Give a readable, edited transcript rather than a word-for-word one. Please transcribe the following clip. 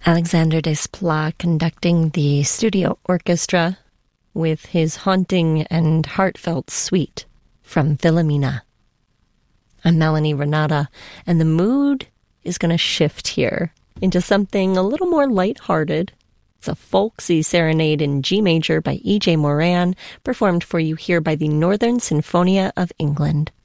Alexander Desplat conducting the studio orchestra with his haunting and heartfelt suite from Wilhelmina. I'm Melanie Renata, and the mood is going to shift here into something a little more lighthearted. It's a folksy serenade in G major by E.J. Moran, performed for you here by the Northern Sinfonia of England.